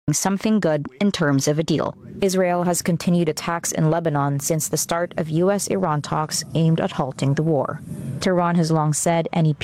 something good in terms of a deal. Israel has continued attacks in Lebanon since the start of U.S.-Iran talks aimed at halting the war. Tehran has long said any